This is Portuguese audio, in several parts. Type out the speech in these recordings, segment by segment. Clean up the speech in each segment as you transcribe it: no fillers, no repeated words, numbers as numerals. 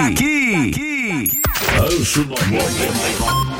Rancho 99.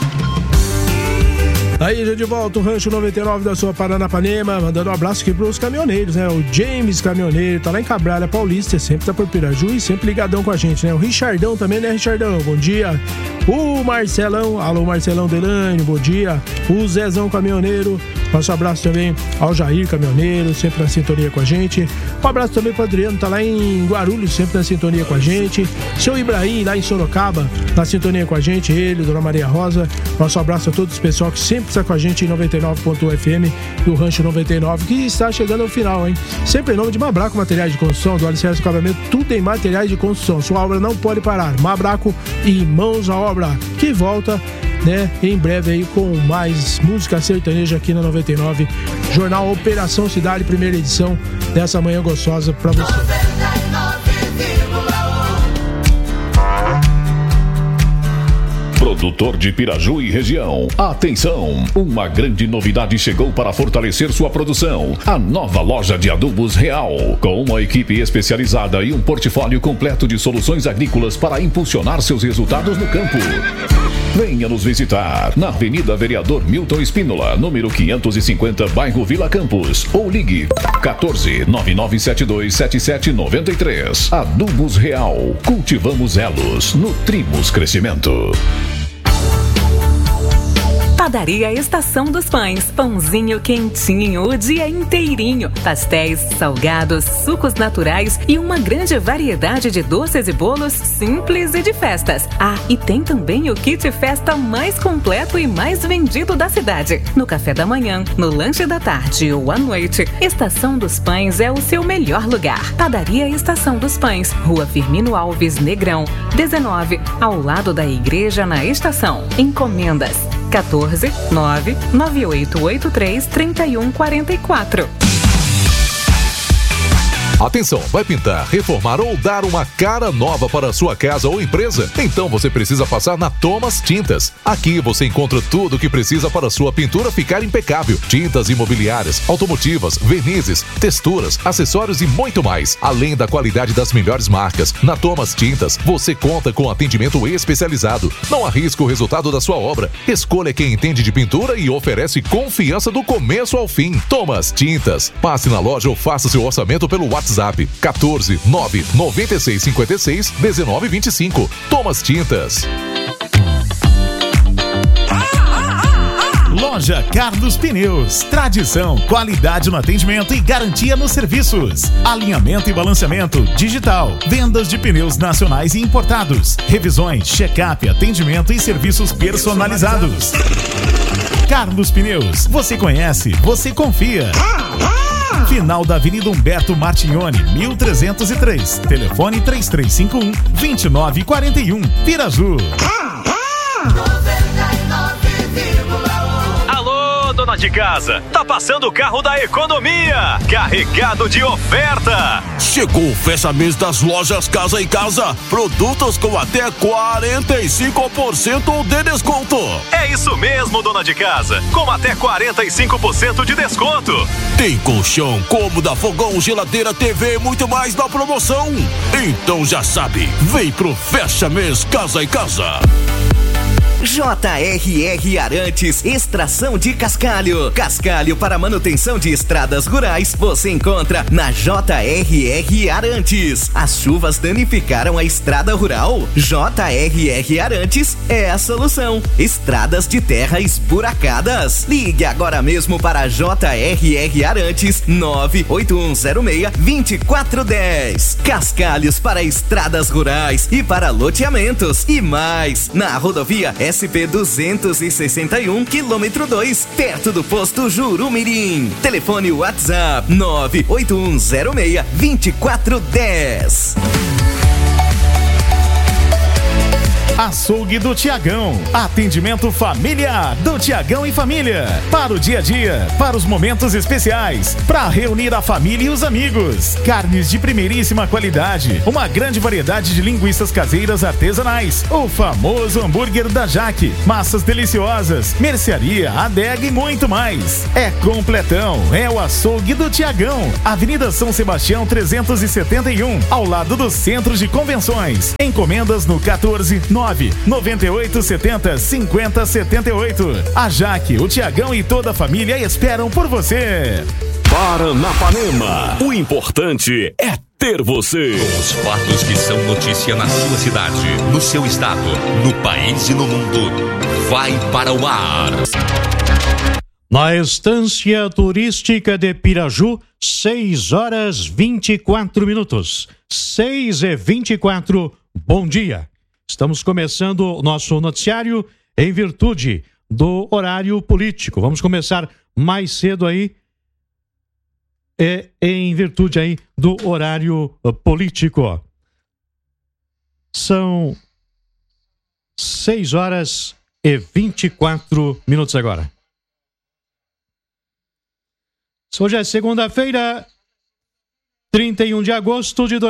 Aí, já de volta, o Rancho 99 da sua Paranapanema, mandando um abraço aqui pros caminhoneiros, né? O James Caminhoneiro, tá lá em Cabralha Paulista, sempre tá por Piraju e sempre ligadão com a gente, né? O Richardão também, né, Richardão? Bom dia. O Marcelão, alô Marcelão Delane, bom dia. O Zezão Caminhoneiro, nosso abraço também ao Jair Caminhoneiro, sempre na sintonia com a gente. Um abraço também pro Adriano, tá lá em Guarulhos, sempre na sintonia com a gente. Seu Ibrahim, lá em Sorocaba, na sintonia com a gente, ele, Dona Maria Rosa. Nosso abraço a todos os pessoal que sempre está com a gente em 99.1 FM e o Rancho 99, que está chegando ao final, hein? Sempre em nome de Mabraco Materiais de Construção, do alicerce do acabamento, tudo em materiais de construção. Sua obra não pode parar. Mabraco e mãos à obra, que volta, né, em breve aí com mais música sertaneja aqui na 99. Jornal Operação Cidade, primeira edição dessa manhã gostosa pra você. Produtor de Piraju e região. Atenção! Uma grande novidade chegou para fortalecer sua produção. A nova loja de adubos Real. Com uma equipe especializada e um portfólio completo de soluções agrícolas para impulsionar seus resultados no campo. Venha nos visitar na Avenida Vereador Milton Espínola, número 550, bairro Vila Campos. Ou ligue 14-9972-7793. Adubos Real. Cultivamos elos, nutrimos crescimento. Padaria Estação dos Pães. Pãozinho quentinho o dia inteirinho. Pastéis, salgados, sucos naturais e uma grande variedade de doces e bolos simples e de festas. Ah, e tem também o kit festa mais completo e mais vendido da cidade. No café da manhã, no lanche da tarde ou à noite, Estação dos Pães é o seu melhor lugar. Padaria Estação dos Pães, Rua Firmino Alves Negrão, 19, ao lado da igreja na estação. Encomendas 14-99883-3144. Atenção, vai pintar, reformar ou dar uma cara nova para a sua casa ou empresa? Então você precisa passar na Thomas Tintas. Aqui você encontra tudo o que precisa para a sua pintura ficar impecável. Tintas imobiliárias, automotivas, vernizes, texturas, acessórios e muito mais. Além da qualidade das melhores marcas, na Thomas Tintas você conta com atendimento especializado. Não arrisque o resultado da sua obra. Escolha quem entende de pintura e oferece confiança do começo ao fim. Thomas Tintas. Passe na loja ou faça seu orçamento pelo WhatsApp 14-99656-1925. Thomas Tintas. Loja Carlos Pneus. Tradição, qualidade no atendimento e garantia nos serviços. Alinhamento e balanceamento digital. Vendas de pneus nacionais e importados. Revisões, check-up, atendimento e serviços personalizados. Carlos Pneus. Você conhece, você confia. Final da Avenida Humberto Martignoni, 1303. Telefone 3351-2941. Piraju. Alô, dona de casa. Tá passando o carro da economia. Carregado de oferta. Chegou o fecha-mês das lojas Casa e Casa. Produtos com até 45% de desconto. É isso mesmo, dona de casa. Com até 45% de desconto. Tem colchão, cômoda, fogão, geladeira, TV e muito mais na promoção. Então já sabe, vem pro fecha-mês Casa e Casa. JRR Arantes, extração de cascalho. Cascalho para manutenção de estradas rurais você encontra na JRR Arantes. As chuvas danificaram a estrada rural? JRR Arantes é a solução. Estradas de terra esburacadas? Ligue agora mesmo para JRR Arantes 98106-2410. Cascalhos para estradas rurais e para loteamentos e mais. Na rodovia SP 261, quilômetro 2, perto do posto Jurumirim. Telefone WhatsApp 98106-2410. Açougue do Tiagão. Atendimento familiar do Tiagão e Família. Para o dia a dia, para os momentos especiais, para reunir a família e os amigos. Carnes de primeiríssima qualidade. Uma grande variedade de linguiças caseiras artesanais. O famoso hambúrguer da Jaque. Massas deliciosas. Mercearia, adega e muito mais. É completão. É o Açougue do Tiagão. Avenida São Sebastião 371. Ao lado do Centro de Convenções. Encomendas no 14998705078. A Jaque, o Tiagão e toda a família esperam por você. Paranapanema, o importante é ter você. Com os fatos que são notícia na sua cidade, no seu estado, no país e no mundo, vai para o ar. Na estância turística de Piraju, 6h24. 6h24, bom dia. Estamos começando o nosso noticiário em virtude do horário político. Vamos começar mais cedo aí, em virtude aí do horário político. São 6h24 agora. Hoje é segunda-feira, 31 de agosto de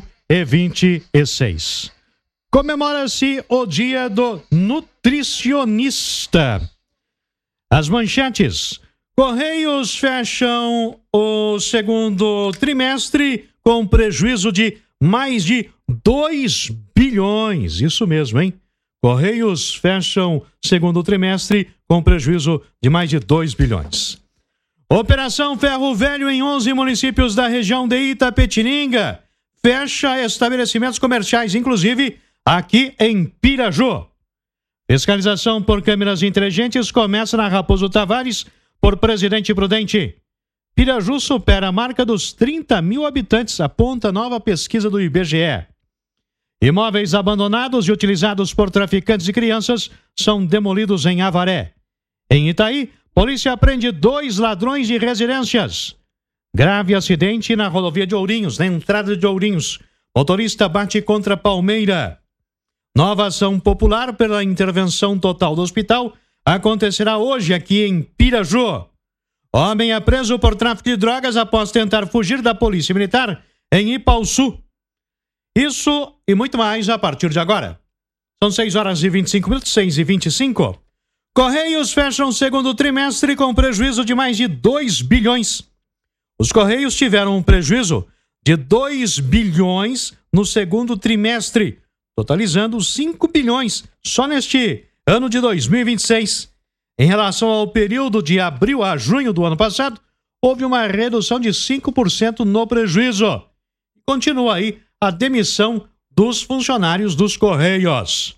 2026. Comemora-se o Dia do Nutricionista. As manchetes. Correios fecham o segundo trimestre com prejuízo de mais de 2 bilhões. Isso mesmo, hein? Correios fecham segundo trimestre com prejuízo de mais de 2 bilhões. Operação Ferro Velho em 11 municípios da região de Itapetininga fecha estabelecimentos comerciais, inclusive aqui em Piraju. Fiscalização por câmeras inteligentes começa na Raposo Tavares por Presidente Prudente. Piraju supera a marca dos 30 mil habitantes, aponta nova pesquisa do IBGE. Imóveis abandonados e utilizados por traficantes de crianças são demolidos em Avaré. Em Itaí, polícia prende 2 ladrões de residências. Grave acidente na rodovia de Ourinhos, na entrada de Ourinhos. Motorista bate contra Palmeira. Nova ação popular pela intervenção total do hospital acontecerá hoje aqui em Piraju. Homem é preso por tráfico de drogas após tentar fugir da polícia militar em Ipauçu. Isso e muito mais a partir de agora. São 6h25, 6h25. Correios fecham o segundo trimestre com prejuízo de mais de 2 bilhões. Os Correios tiveram um prejuízo de 2 bilhões no segundo trimestre, totalizando 5 bilhões só neste ano de 2026. Em relação ao período de abril a junho do ano passado, houve uma redução de 5% no prejuízo. Continua aí a demissão dos funcionários dos Correios.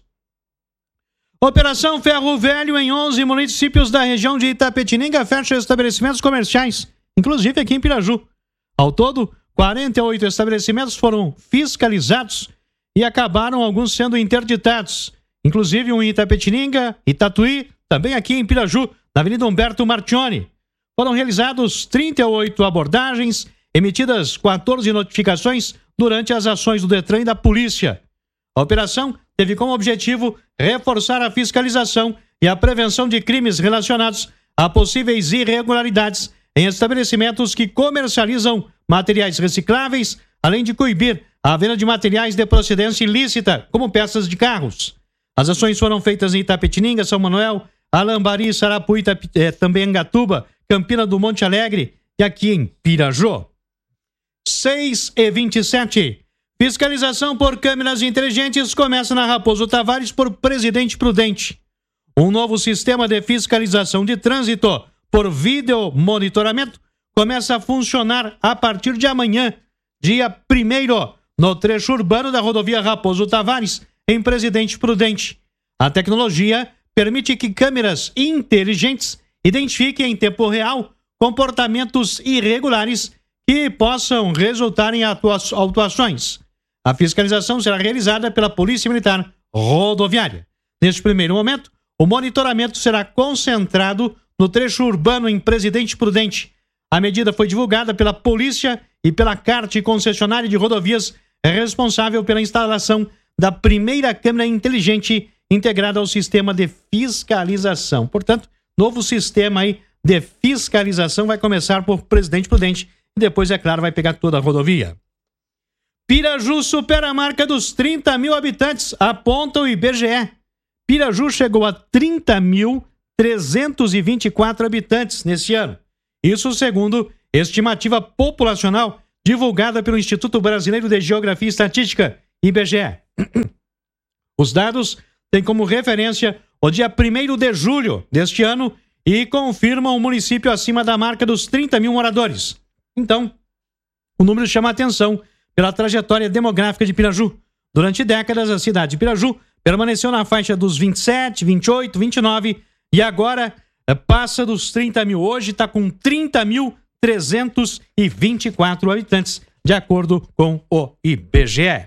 Operação Ferro Velho em 11 municípios da região de Itapetininga fecha estabelecimentos comerciais, inclusive aqui em Piraju. Ao todo, 48 estabelecimentos foram fiscalizados e acabaram alguns sendo interditados, inclusive um em Itapetininga, Itatuí, também aqui em Piraju, na Avenida Humberto Martione. Foram realizados 38 abordagens, emitidas 14 notificações durante as ações do Detran e da polícia. A operação teve como objetivo reforçar a fiscalização e a prevenção de crimes relacionados a possíveis irregularidades em estabelecimentos que comercializam materiais recicláveis, além de coibir a venda de materiais de procedência ilícita, como peças de carros. As ações foram feitas em Itapetininga, São Manuel, Alambari, Sarapuí, também Angatuba, Campina do Monte Alegre e aqui em Piraju. 6h27. Fiscalização por câmeras inteligentes começa na Raposo Tavares por Presidente Prudente. Um novo sistema de fiscalização de trânsito por vídeo monitoramento começa a funcionar a partir de amanhã, dia 1º, no trecho urbano da rodovia Raposo Tavares, em Presidente Prudente. A tecnologia permite que câmeras inteligentes identifiquem em tempo real comportamentos irregulares que possam resultar em autuações. A fiscalização será realizada pela Polícia Militar Rodoviária. Neste primeiro momento, o monitoramento será concentrado no trecho urbano em Presidente Prudente. A medida foi divulgada pela Polícia e pela CART, concessionária de rodovias responsável pela instalação da primeira câmera inteligente integrada ao sistema de fiscalização. Portanto, novo sistema aí de fiscalização vai começar por Presidente Prudente e depois, é claro, vai pegar toda a rodovia. Piraju supera a marca dos 30 mil habitantes, aponta o IBGE. Piraju chegou a 30.324 habitantes neste ano. Isso segundo estimativa populacional divulgada pelo Instituto Brasileiro de Geografia e Estatística, IBGE. Os dados têm como referência o dia 1º de julho deste ano e confirmam o município acima da marca dos 30 mil moradores. Então, o número chama a atenção pela trajetória demográfica de Piraju. Durante décadas, a cidade de Piraju permaneceu na faixa dos 27, 28, 29 e agora passa dos 30 mil. Hoje está com 30.324 habitantes, de acordo com o IBGE.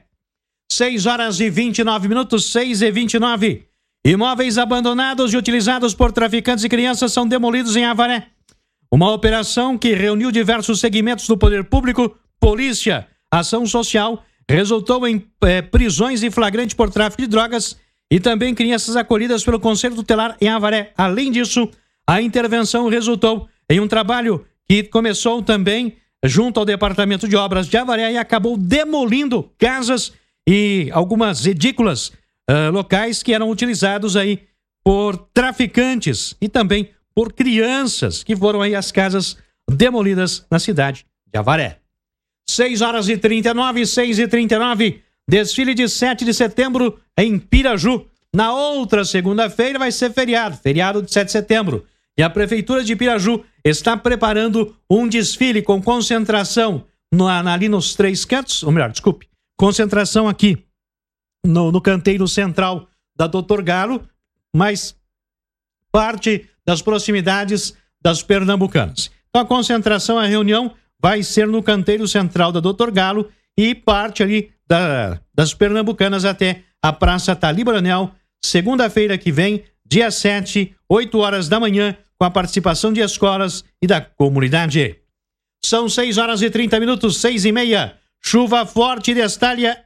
6h29, 6h29. Imóveis abandonados e utilizados por traficantes e crianças são demolidos em Avaré. Uma operação que reuniu diversos segmentos do poder público, polícia, ação social, resultou em prisões em flagrante por tráfico de drogas e também crianças acolhidas pelo Conselho Tutelar em Avaré. Além disso, a intervenção resultou em um trabalho que começou também junto ao Departamento de Obras de Avaré e acabou demolindo casas e algumas edículas locais que eram utilizados aí por traficantes e também por crianças, que foram aí as casas demolidas na cidade de Avaré. 6h39, 6h39, desfile de 7 de setembro em Piraju. Na outra segunda-feira vai ser feriado de 7 de setembro. E a Prefeitura de Piraju está preparando um desfile com concentração ali nos três cantos, ou melhor, desculpe, concentração aqui no canteiro central da Dr. Galo, mas parte das proximidades das Pernambucanas. Então a concentração, a reunião vai ser no canteiro central da Dr. Galo e parte ali das Pernambucanas até a Praça Tali Branel, segunda-feira que vem, dia 7, 8 horas da manhã, com a participação de escolas e da comunidade. São 6h30, 6h30. Chuva forte Destélia.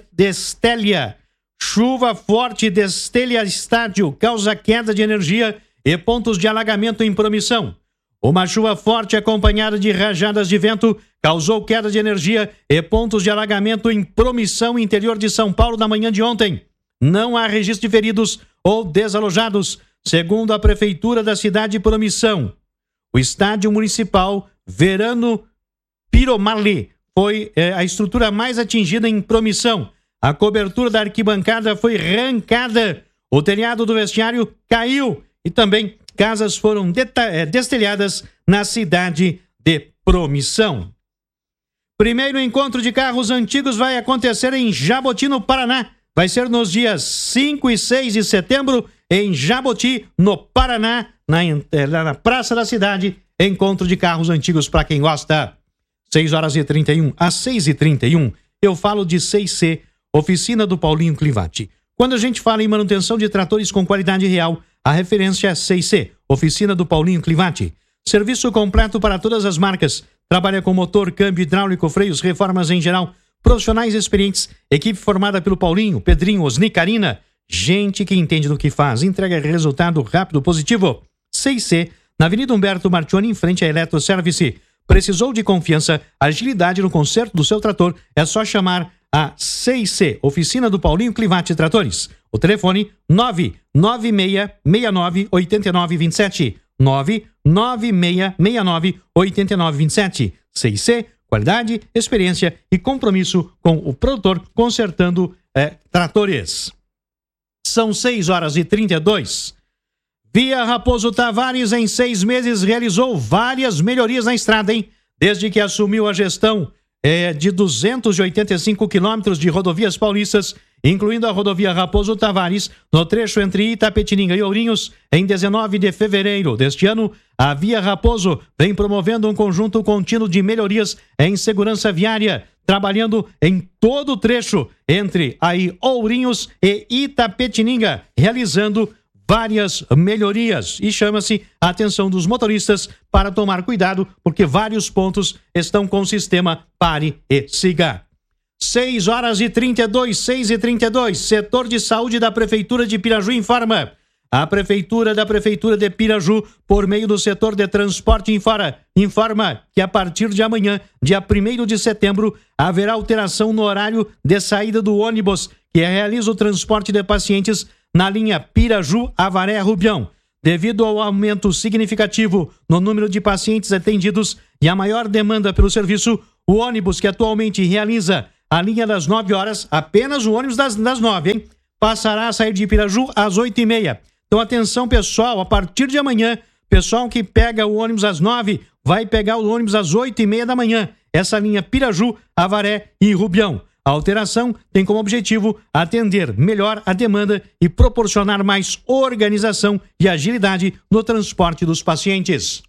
Chuva forte Destélia Estádio causa queda de energia e pontos de alagamento em Promissão. Uma chuva forte acompanhada de rajadas de vento causou queda de energia e pontos de alagamento em Promissão, interior de São Paulo, na manhã de ontem. Não há registro de feridos ou desalojados, segundo a Prefeitura da cidade de Promissão. O Estádio Municipal Verano Piromarli foi a estrutura mais atingida em Promissão. A cobertura da arquibancada foi arrancada, o telhado do vestiário caiu e também casas foram destelhadas na cidade de Promissão. Primeiro encontro de carros antigos vai acontecer em Jaboti, no Paraná. Vai ser nos dias 5 e 6 de setembro em Jaboti, no Paraná, na Praça da Cidade. Encontro de carros antigos para quem gosta. 6h31 às 6h31. Eu falo de 6C, Oficina do Paulinho Clivati. Quando a gente fala em manutenção de tratores com qualidade real, a referência é 6C, Oficina do Paulinho Clivati. Serviço completo para todas as marcas. Trabalha com motor, câmbio hidráulico, freios, reformas em geral. Profissionais experientes, equipe formada pelo Paulinho, Pedrinho, Osni, Karina. Gente que entende do que faz. Entrega resultado rápido, positivo. 6C, na Avenida Humberto Martioni, em frente à Eletroservice. Precisou de confiança, agilidade no conserto do seu trator? É só chamar a 6C, Oficina do Paulinho Clivati Tratores. O telefone 996698927. 996698927. 6C, qualidade, experiência e compromisso com o produtor consertando tratores. São 6h32. Via Raposo Tavares, em 6 meses, realizou várias melhorias na estrada, hein? Desde que assumiu a gestão de 285 quilômetros de rodovias paulistas, incluindo a rodovia Raposo Tavares, no trecho entre Itapetininga e Ourinhos, em 19 de fevereiro deste ano, a Via Raposo vem promovendo um conjunto contínuo de melhorias em segurança viária, trabalhando em todo o trecho entre aí Ourinhos e Itapetininga, realizando várias melhorias, e chama-se a atenção dos motoristas para tomar cuidado, porque vários pontos estão com o sistema pare e siga. 6h32, 6h32. Setor de saúde da Prefeitura de Piraju informa. A Prefeitura de Piraju, por meio do setor de transporte, informa que a partir de amanhã, dia 1º de setembro, haverá alteração no horário de saída do ônibus que realiza o transporte de pacientes na linha Piraju-Avaré-Rubião. Devido ao aumento significativo no número de pacientes atendidos e a maior demanda pelo serviço, o ônibus que atualmente realiza a linha das 9 horas, apenas o ônibus das 9, hein? Passará a sair de Piraju às 8h30. Então, atenção, pessoal, a partir de amanhã, pessoal que pega o ônibus às 9, vai pegar o ônibus às 8h30 da manhã. Essa linha Piraju, Avaré e Rubião. A alteração tem como objetivo atender melhor a demanda e proporcionar mais organização e agilidade no transporte dos pacientes.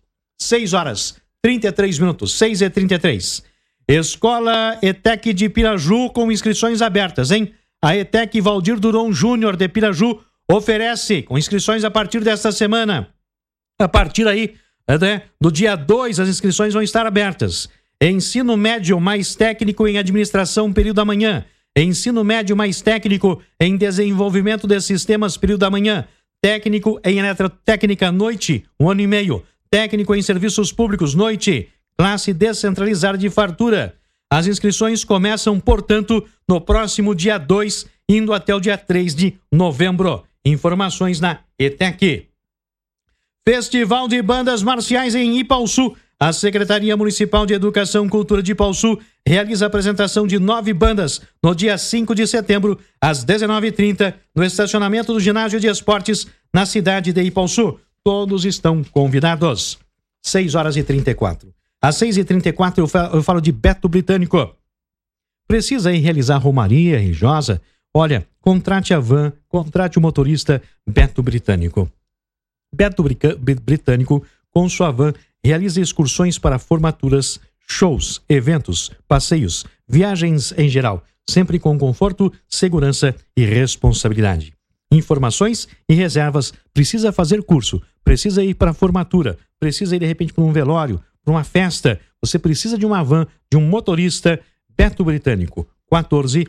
6h33, 6h33. Escola ETEC de Piraju com inscrições abertas, hein? A ETEC Valdir Duron Júnior de Piraju oferece com inscrições a partir desta semana. A partir aí, do dia 2, as inscrições vão estar abertas. Ensino médio mais técnico em administração, período da manhã. Ensino médio mais técnico em desenvolvimento de sistemas, período da manhã. Técnico em eletrotécnica, noite, 1 ano e meio. Técnico em serviços públicos, noite. Classe descentralizada de fartura. As inscrições começam, portanto, no próximo dia 2, indo até o dia 3 de novembro. Informações na ETEC. Festival de Bandas Marciais em Ipaussu. A Secretaria Municipal de Educação e Cultura de Ipaussu realiza a apresentação de 9 bandas no dia 5 de setembro, às 19h30, no estacionamento do Ginásio de Esportes, na cidade de Ipaussu. Todos estão convidados. 6h34. Às 6h34 eu falo de Beto Britânico. Precisa ir realizar romaria religiosa? Olha, contrate a van, contrate o motorista Beto Britânico. Beto Britânico, com sua van, realiza excursões para formaturas, shows, eventos, passeios, viagens em geral, sempre com conforto, segurança e responsabilidade. Informações e reservas. Precisa fazer curso, precisa ir para a formatura, precisa ir de repente para um velório, para uma festa. Você precisa de uma van, de um motorista. Beto Britânico, 14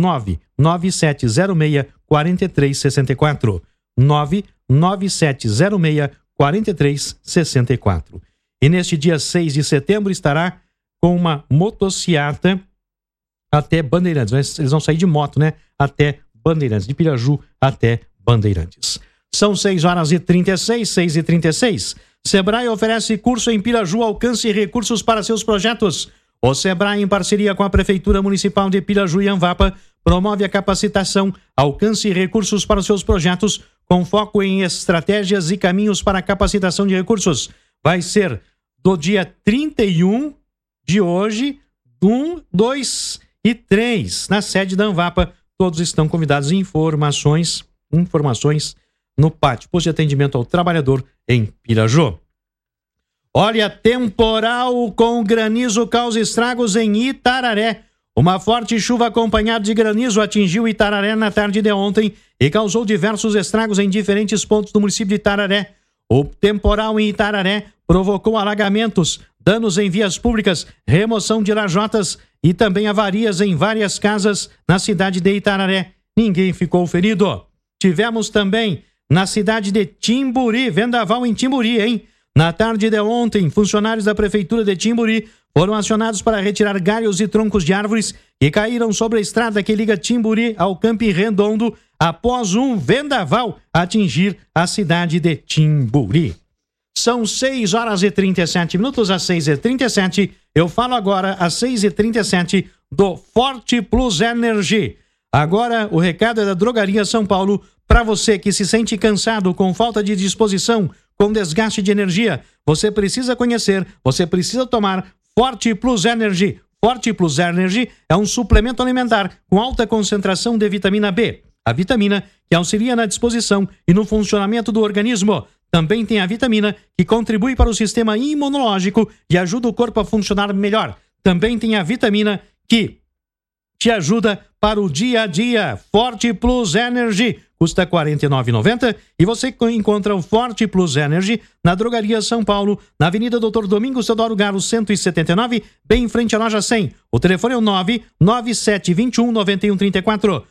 99706 4364. 99706 4364. E neste dia 6 de setembro estará com uma motociata até Bandeirantes. Eles vão sair de moto, né? Até Bandeirantes, de Piraju até Bandeirantes. São 6h36, 6h36. Sebrae oferece curso em Piraju, alcance recursos para seus projetos. O Sebrae, em parceria com a Prefeitura Municipal de Piraju e Anvapa, promove a capacitação, alcance recursos para os seus projetos, com foco em estratégias e caminhos para a capacitação de recursos. Vai ser do dia 31 de hoje, 1, 2 e 3, na sede da Anvapa. Todos estão convidados. Informações no pátio, posto de atendimento ao trabalhador em Piraju. Olha, temporal com granizo causa estragos em Itararé. Uma forte chuva acompanhada de granizo atingiu Itararé na tarde de ontem e causou diversos estragos em diferentes pontos do município de Itararé. O temporal em Itararé provocou alagamentos, danos em vias públicas, remoção de lajotas e também avarias em várias casas na cidade de Itararé. Ninguém ficou ferido. Tivemos também na cidade de Timburi, vendaval em Timburi, hein? Na tarde de ontem, funcionários da Prefeitura de Timburi foram acionados para retirar galhos e troncos de árvores que caíram sobre a estrada que liga Timburi ao Campo Redondo após um vendaval atingir a cidade de Timburi. São 6h37, às 6h37. Eu falo agora às 6h37 do Forte Plus Energy. Agora o recado é da Drogaria São Paulo para você que se sente cansado, com falta de disposição, com desgaste de energia. Você precisa conhecer, você precisa tomar Forte Plus Energy. Forte Plus Energy é um suplemento alimentar com alta concentração de vitamina B. A vitamina que auxilia na disposição e no funcionamento do organismo. Também tem a vitamina que contribui para o sistema imunológico e ajuda o corpo a funcionar melhor. Também tem a vitamina que te ajuda para o dia a dia. Forte Plus Energy custa R$ 49,90 e você encontra o Forte Plus Energy na Drogaria São Paulo, na Avenida Doutor Domingos Teodoro Garo 179, bem em frente à loja 100. O telefone é o 99721-9134.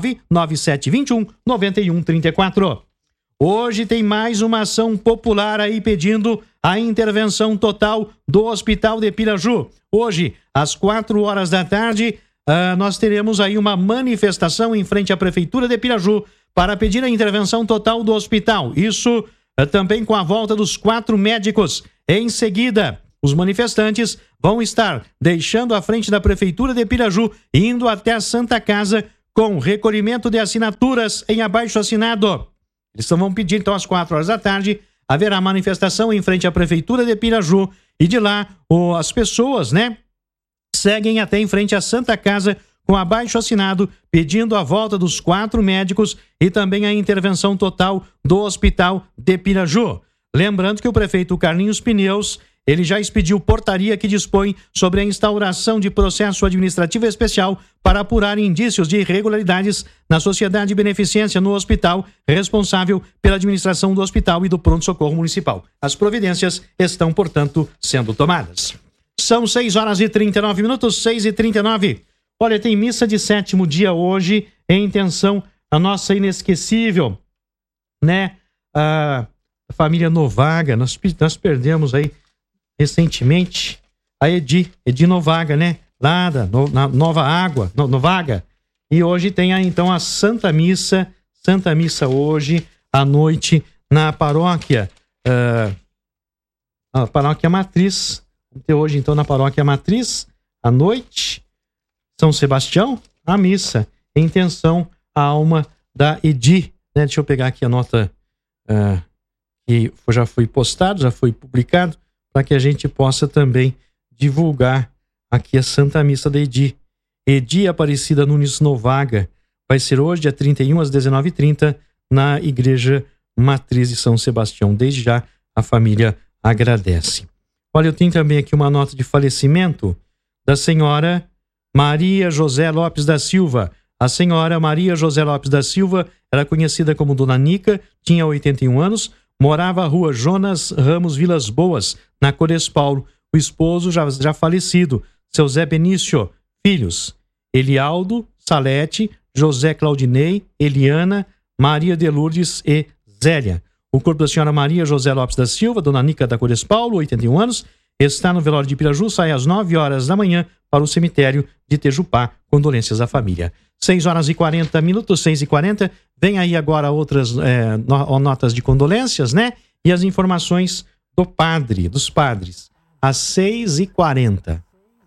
99721-9134. Hoje tem mais uma ação popular aí pedindo a intervenção total do Hospital de Piraju. Hoje, às 16h, nós teremos aí uma manifestação em frente à Prefeitura de Piraju para pedir a intervenção total do hospital. Isso também com a volta dos 4 médicos. Em seguida, os manifestantes vão estar deixando a frente da Prefeitura de Piraju e indo até a Santa Casa com recolhimento de assinaturas em abaixo-assinado. Eles vão pedir, então, às 16h, haverá manifestação em frente à Prefeitura de Piraju e de lá as pessoas, seguem até em frente à Santa Casa com abaixo-assinado pedindo a volta dos 4 médicos e também a intervenção total do Hospital de Piraju. Lembrando que o prefeito Carlinhos Pneus, ele já expediu portaria que dispõe sobre a instauração de processo administrativo especial para apurar indícios de irregularidades na sociedade de beneficência no hospital, responsável pela administração do hospital e do pronto-socorro municipal. As providências estão, portanto, sendo tomadas. São 6h39, 6h39. Olha, tem missa de 7º dia hoje, em intenção a nossa inesquecível, a família Novaga. Nós perdemos aí recentemente a Edi Novaga, lá na Novaga. E hoje tem então a Santa Missa hoje à noite na paróquia, a paróquia Matriz. Vamos ter hoje então na paróquia Matriz, à noite, São Sebastião, a missa, em intenção à alma da Edi. Deixa eu pegar aqui a nota que já foi postado, já foi publicado, para que a gente possa também divulgar aqui a Santa Missa da Edi. Edi Aparecida Nunes Novaga. Vai ser hoje, dia 31, às 19h30, na Igreja Matriz de São Sebastião. Desde já, a família agradece. Olha, eu tenho também aqui uma nota de falecimento da senhora Maria José Lopes da Silva. A senhora Maria José Lopes da Silva era conhecida como Dona Nica, tinha 81 anos, morava à rua Jonas Ramos Vilas Boas, na Cores Paulo. O esposo já falecido, seu Zé Benício. Filhos: Elialdo, Salete, José Claudinei, Eliana, Maria de Lourdes e Zélia. O corpo da senhora Maria José Lopes da Silva, Dona Nica da Cores Paulo, 81 anos, está no velório de Piraju, sai às 9h da manhã para o cemitério de Tejupá. Condolências à família. 6h40, 6h40. Vem aí agora outras notas de condolências, E as informações dos padres. Às 6h40.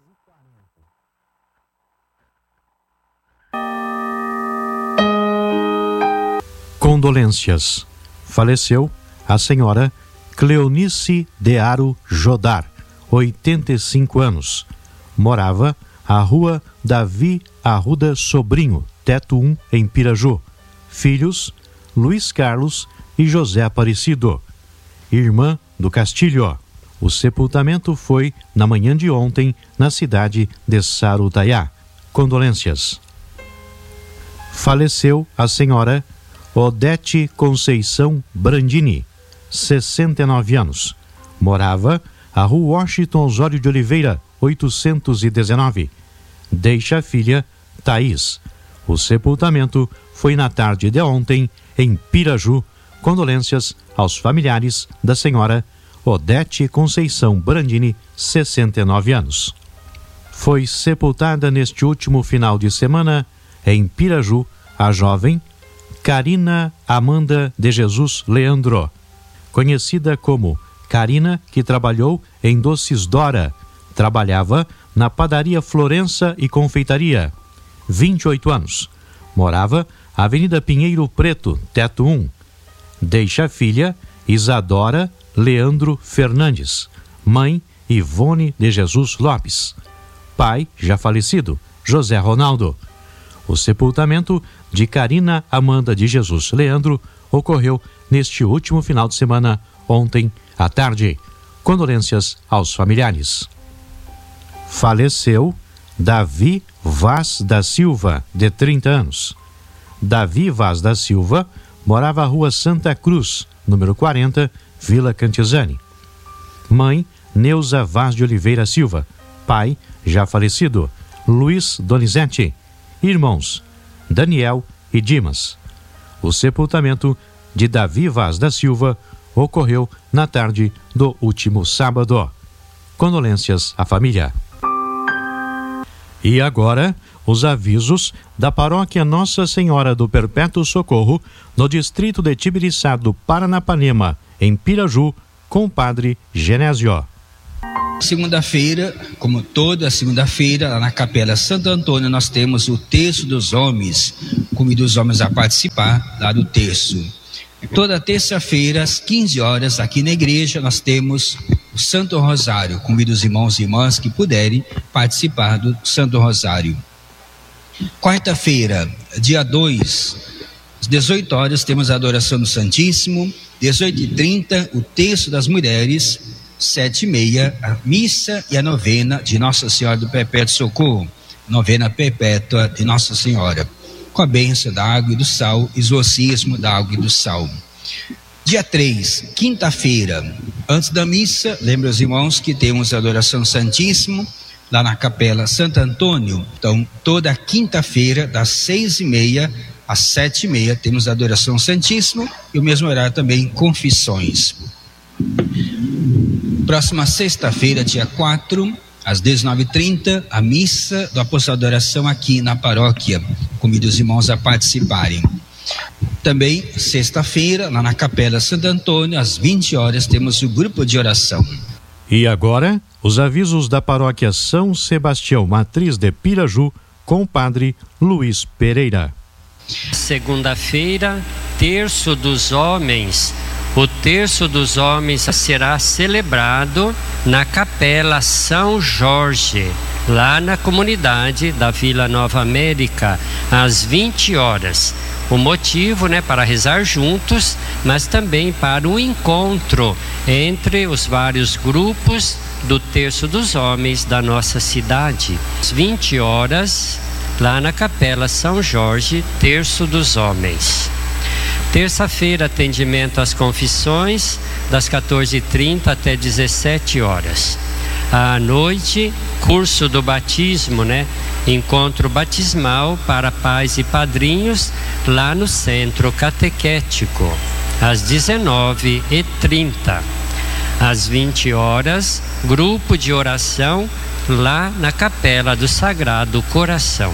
Condolências. Faleceu a senhora Cleonice Dearo Jodar, 85 anos. Morava à rua Davi Arruda Sobrinho, teto 1, em Piraju. Filhos: Luiz Carlos e José Aparecido. Irmã do Castilho. O sepultamento foi na manhã de ontem, na cidade de Sarutaiá. Condolências. Faleceu a senhora Odete Conceição Brandini, 69 anos. Morava à rua Washington Osório de Oliveira, 819. Deixa a filha Thaís. O sepultamento foi na tarde de ontem, em Piraju. Condolências aos familiares da senhora Odete Conceição Brandini, 69 anos. Foi sepultada neste último final de semana, em Piraju, a jovem Carina Amanda de Jesus Leandro, conhecida como Carina, que trabalhou em Doces Dora. Trabalhava na padaria Florença e Confeitaria. 28 anos. Morava Avenida Pinheiro Preto, teto 1. Deixa a filha Isadora Leandro Fernandes. Mãe Ivone de Jesus Lopes. Pai, já falecido, José Ronaldo. O sepultamento de Carina Amanda de Jesus Leandro ocorreu neste último final de semana, ontem à tarde. Condolências aos familiares. Faleceu Davi Vaz da Silva, de 30 anos. Davi Vaz da Silva morava à Rua Santa Cruz, número 40, Vila Cantizani. Mãe, Neuza Vaz de Oliveira Silva. Pai, já falecido, Luiz Donizete. Irmãos, Daniel e Dimas. O sepultamento de Davi Vaz da Silva ocorreu na tarde do último sábado. Condolências à família. E agora, os avisos da paróquia Nossa Senhora do Perpétuo Socorro, no distrito de Tibiriçá do Paranapanema, em Piraju, com o padre Genésio. Segunda-feira, como toda segunda-feira, lá na Capela Santo Antônio, nós temos o Terço dos Homens. Convido os homens a participar lá do terço. Toda terça-feira, às 15 horas, aqui na igreja, nós temos o Santo Rosário. Convido os irmãos e irmãs que puderem participar do Santo Rosário. Quarta-feira, dia 2, às 18 horas, temos a adoração do Santíssimo. 18h30, o Terço das Mulheres. 7h30, a missa e a novena de Nossa Senhora do Perpétuo Socorro. Novena perpétua de Nossa Senhora, com a bênção da água e do sal, exorcismo da água e do sal. Dia 3, quinta-feira, antes da missa, lembra os irmãos que temos a adoração Santíssimo lá na Capela Santo Antônio. Então, toda quinta-feira, das 6h30 às 7h30, temos a adoração Santíssimo e o mesmo horário também, confissões. Próxima sexta-feira, dia 4, às 19h30, a missa do Apostolado de Adoração aqui na paróquia. Convido os irmãos a participarem. Também, sexta-feira, lá na Capela Santo Antônio, às 20 horas, temos o grupo de oração. E agora, os avisos da paróquia São Sebastião, matriz de Piraju, com o padre Luiz Pereira. Segunda-feira, Terço dos Homens. O Terço dos Homens será celebrado na Capela São Jorge, lá na comunidade da Vila Nova América, às 20 horas. O motivo, para rezar juntos, mas também para um encontro entre os vários grupos do Terço dos Homens da nossa cidade. Às 20 horas, lá na Capela São Jorge, Terço dos Homens. Terça-feira, atendimento às confissões, das 14h30 até 17 horas. À noite, curso do batismo, encontro batismal para pais e padrinhos, lá no Centro Catequético, às 19h30. Às 20 horas, grupo de oração, lá na Capela do Sagrado Coração.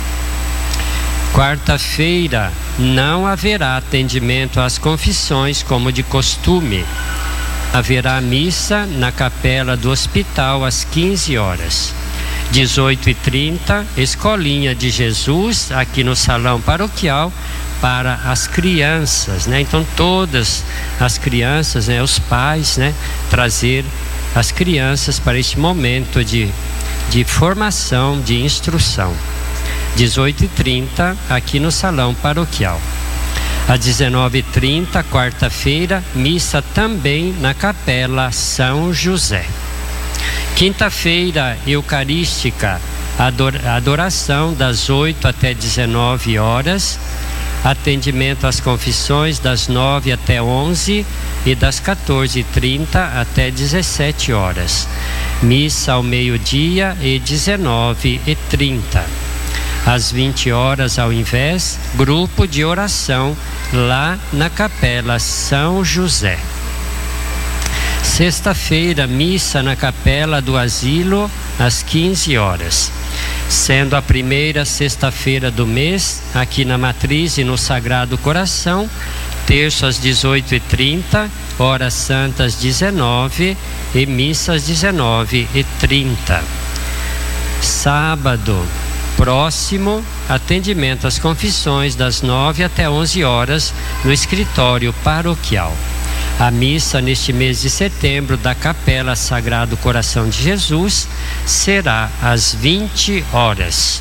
Quarta-feira, não haverá atendimento às confissões como de costume. Haverá missa na Capela do Hospital às 15 horas. 18h30, Escolinha de Jesus, aqui no Salão Paroquial, para as crianças, Então, todas as crianças, os pais, trazer as crianças para este momento de formação, de instrução. 18h30, aqui no Salão Paroquial. Às 19h30, quarta-feira, missa também na Capela São José. Quinta-feira, Eucarística, adoração das 8 até 19 horas, atendimento às confissões das 9 até 11 e das 14h30 até 17 horas. Missa ao meio-dia e 19h30. Às 20 horas, ao invés, grupo de oração lá na Capela São José. Sexta-feira, missa na Capela do Asilo, às 15 horas. Sendo a primeira sexta-feira do mês, aqui na Matriz e no Sagrado Coração, terço às 18h30, horas santas 19 e missas 19h30. Sábado próximo, atendimento às confissões das 9 até 11 horas no escritório paroquial. A missa neste mês de setembro da Capela Sagrado Coração de Jesus será às 20 horas.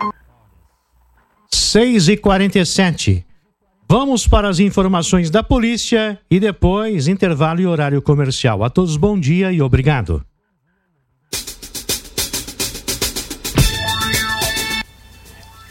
6h47. Vamos para as informações da polícia e depois intervalo e horário comercial. A todos bom dia e obrigado.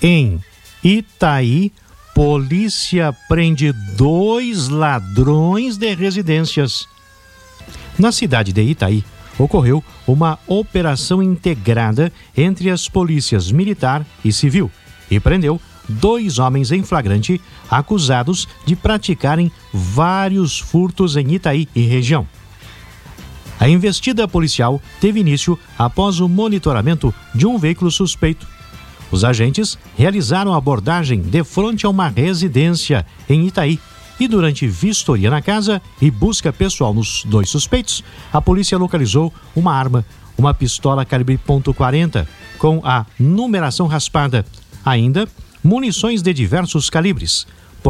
Em Itaí, polícia prende 2 ladrões de residências. Na cidade de Itaí, ocorreu uma operação integrada entre as polícias militar e civil e prendeu 2 homens em flagrante acusados de praticarem vários furtos em Itaí e região. A investida policial teve início após o monitoramento de um veículo suspeito. Os agentes realizaram abordagem de frente a uma residência em Itaí e durante vistoria na casa e busca pessoal nos 2 suspeitos, a polícia localizou uma arma, uma pistola calibre .40 com a numeração raspada, ainda munições de diversos calibres,